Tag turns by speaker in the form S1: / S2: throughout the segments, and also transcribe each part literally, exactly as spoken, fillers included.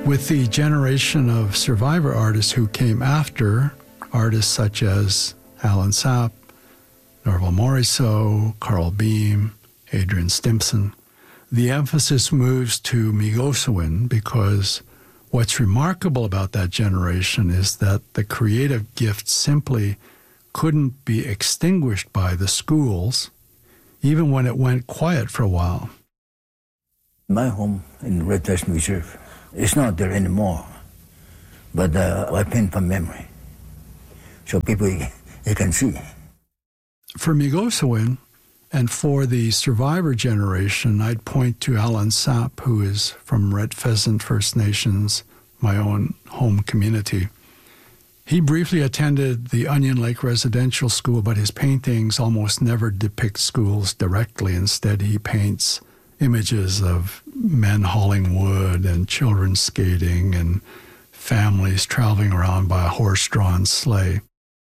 S1: With the generation of survivor artists who came after, artists such as Alan Sapp, Norval Morrisseau, Carl Beam, Adrian Stimson, the emphasis moves to Migosuin because what's remarkable about that generation is that the creative gift simply couldn't be extinguished by the schools, even when it went quiet for a while.
S2: My home in Red Pheasant Reserve is not there anymore, but uh, I paint from memory, so people you can see.
S1: For Migosuin and for the survivor generation, I'd point to Alan Sapp, who is from Red Pheasant First Nations, my own home community. He briefly attended the Onion Lake Residential School, but his paintings almost never depict schools directly. Instead, he paints images of men hauling wood and children skating and families traveling around by a horse-drawn sleigh.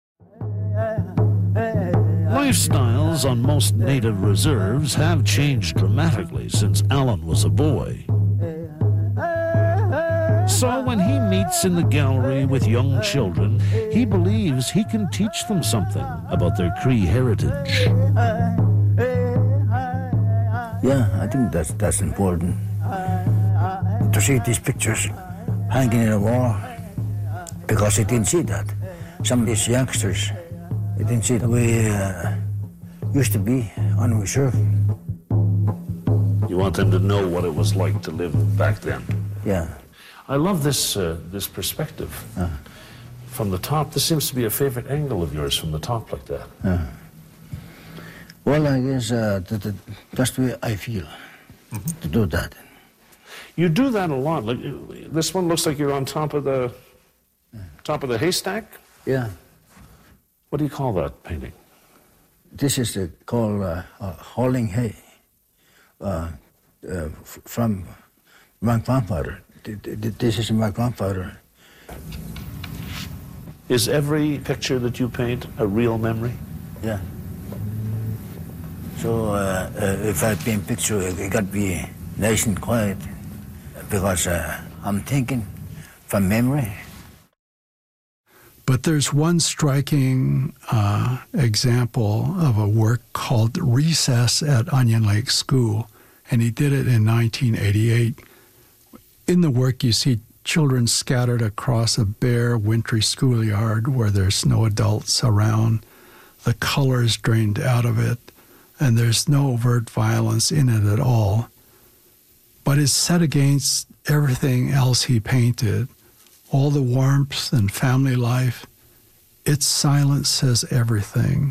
S3: Lifestyles on most native reserves have changed dramatically since Alan was a boy. So when he meets in the gallery with young children, he believes he can teach them something about their Cree heritage.
S2: Yeah, I think that's that's important. To see these pictures hanging in the wall, because they didn't see that. Some of these youngsters, they didn't see the way uh, used to be on reserve.
S3: You want them to know what it was like to live back then.
S2: Yeah.
S3: I love this uh, this perspective. Uh. From the top, this seems to be a favorite angle of yours, from the top like that.
S2: Uh. Well, I guess uh, that, that, that's the way I feel, mm-hmm. to do that.
S3: You do that a lot. Like, this one looks like you're on top of the top of the haystack.
S2: Yeah.
S3: What do you call that painting?
S2: This is uh, called uh, uh, hauling hay uh, uh, f- from my grandfather. This is my grandfather.
S3: Is every picture that you paint a real memory?
S2: Yeah. So uh, uh, if I paint picture, it got to be nice and quiet because uh, I'm thinking from memory.
S1: But there's one striking uh, example of a work called Recess at Onion Lake School, and he did it in nineteen eighty-eight. In the work, you see children scattered across a bare, wintry schoolyard where there's no adults around. The color's drained out of it, and there's no overt violence in it at all. But it's set against everything else he painted, all the warmth and family life. Its silence says everything.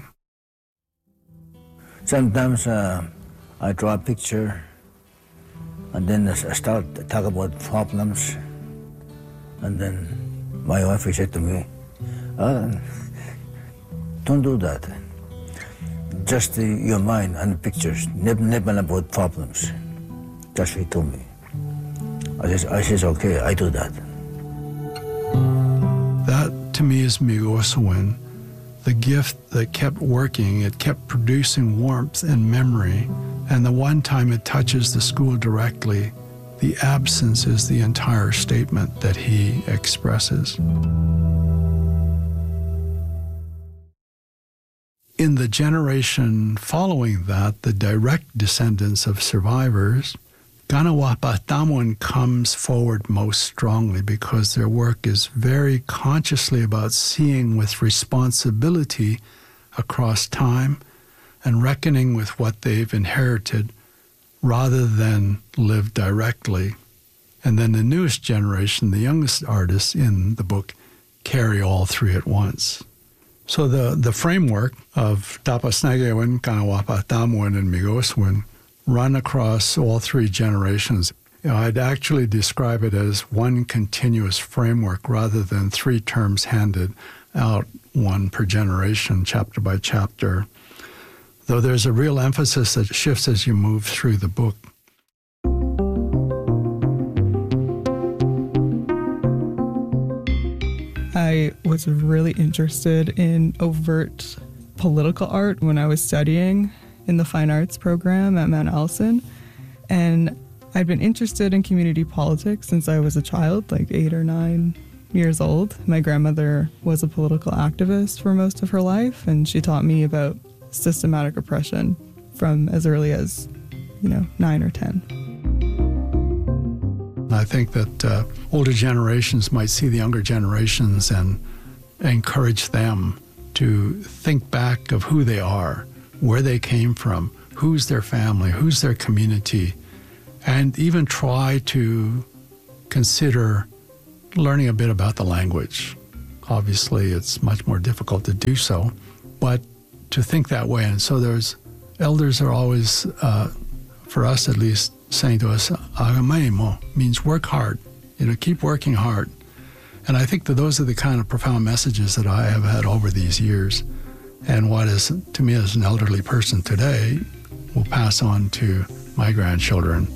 S2: Sometimes uh, I draw a picture, and then I start to talk about problems, and then my wife said to me, oh, don't do that. Just uh, your mind and the pictures, never, never about problems. That's what he told me. I said, I said, okay, I do that.
S1: That, to me, is Migosuin, the gift that kept working. It kept producing warmth and memory, and the one time it touches the school directly, the absence is the entire statement that he expresses. In the generation following that, the direct descendants of survivors, Kanawapatamun comes forward most strongly because their work is very consciously about seeing with responsibility across time and reckoning with what they've inherited rather than live directly. And then the newest generation, the youngest artists in the book, carry all three at once. So the, the framework of Tapasnagewin, Kanawapatamun, and Migosuin run across all three generations. You know, I'd actually describe it as one continuous framework rather than three terms handed out, one per generation, chapter by chapter, though there's a real emphasis that shifts as you move through the book.
S4: I was really interested in overt political art when I was studying in the fine arts program at Mount Allison. And I'd been interested in community politics since I was a child, like eight or nine years old. My grandmother was a political activist for most of her life, and she taught me about systematic oppression from as early as, you know, nine or ten.
S1: I think that uh, older generations might see the younger generations and encourage them to think back of who they are, where they came from, who's their family, who's their community, and even try to consider learning a bit about the language. Obviously, it's much more difficult to do so, but to think that way. And so there's, elders are always, uh, for us at least, saying to us, "Agamaimo" means work hard, you know, keep working hard. And I think that those are the kind of profound messages that I have had over these years. And what is, to me as an elderly person today, will pass on to my grandchildren.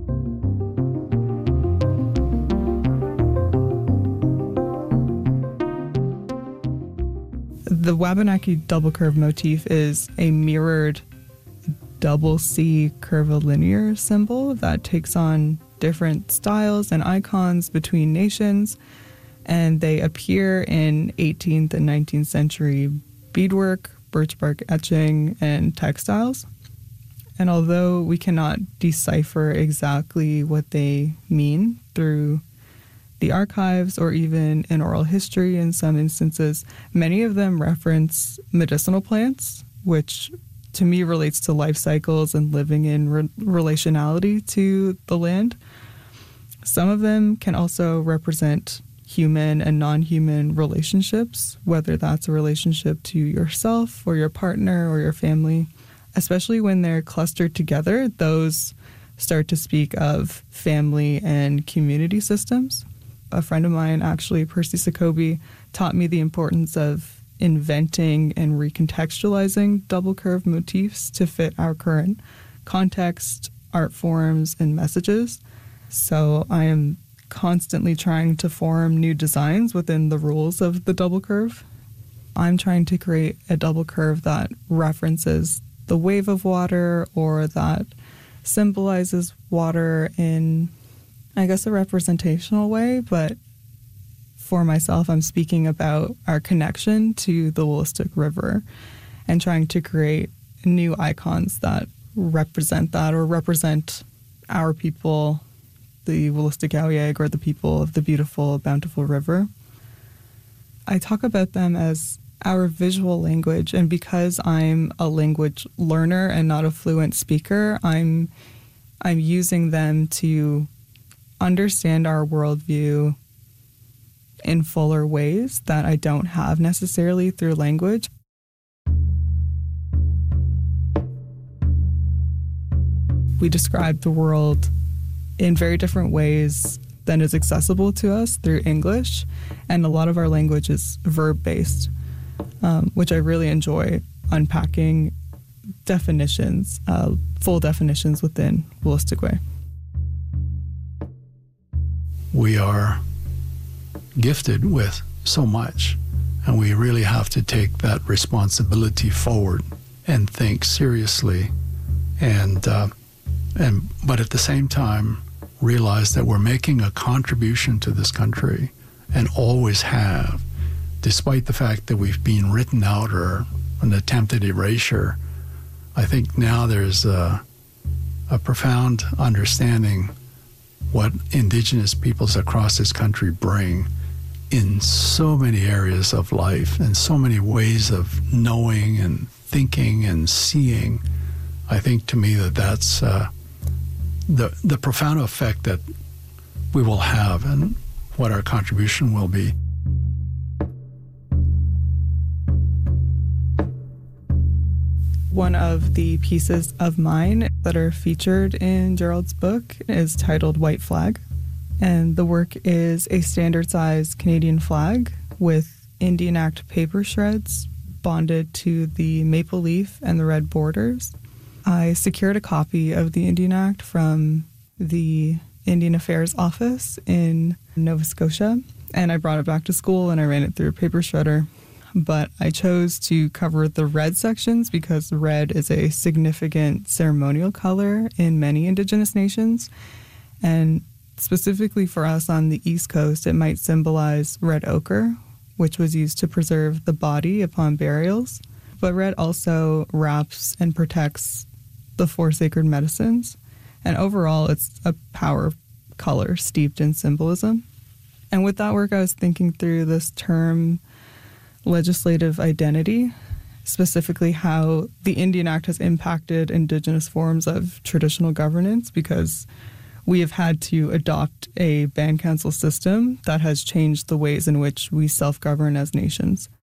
S4: The Wabanaki double curve motif is a mirrored double C curvilinear symbol that takes on different styles and icons between nations, and they appear in eighteenth and nineteenth century beadwork, birch bark etching, and textiles. And although we cannot decipher exactly what they mean through the archives or even in oral history in some instances, many of them reference medicinal plants, which to me relates to life cycles and living in re- relationality to the land. Some of them can also represent human and non-human relationships, whether that's a relationship to yourself or your partner or your family. Especially when they're clustered together, those start to speak of family and community systems. A friend of mine, actually, Percy Sakobi, taught me the importance of inventing and recontextualizing double curve motifs to fit our current context, art forms, and messages. So I am constantly trying to form new designs within the rules of the double curve. I'm trying to create a double curve that references the wave of water, or that symbolizes water in, I guess, a representational way. But for myself, I'm speaking about our connection to the Wolastoq River and trying to create new icons that represent that, or represent our people, the Wolastoqiyik, or the people of the beautiful, bountiful river. I talk about them as our visual language, and because I'm a language learner and not a fluent speaker, I'm I'm using them to understand our worldview in fuller ways that I don't have necessarily through language. We describe the world in very different ways than is accessible to us through English, and a lot of our language is verb-based, um, which I really enjoy unpacking definitions, uh, full definitions within Wolastoqey.
S1: We are gifted with so much, and we really have to take that responsibility forward and think seriously, and uh, and but at the same time realize that we're making a contribution to this country, and always have, despite the fact that we've been written out or an attempted erasure. I think now there's a, a profound understanding what Indigenous peoples across this country bring in so many areas of life, and so many ways of knowing and thinking and seeing. I think to me that that's uh, the the profound effect that we will have, and what our contribution will be.
S4: One of the pieces of mine that are featured in Gerald's book is titled White Flag. And the work is a standard-sized Canadian flag with Indian Act paper shreds bonded to the maple leaf and the red borders. I secured a copy of the Indian Act from the Indian Affairs office in Nova Scotia, and I brought it back to school and I ran it through a paper shredder. But I chose to cover the red sections because red is a significant ceremonial color in many Indigenous nations. And specifically for us on the East Coast, it might symbolize red ochre, which was used to preserve the body upon burials. But red also wraps and protects the four sacred medicines. And overall, it's a power color steeped in symbolism. And with that work, I was thinking through this term legislative identity, specifically how the Indian Act has impacted Indigenous forms of traditional governance, because we have had to adopt a band council system that has changed the ways in which we self-govern as nations.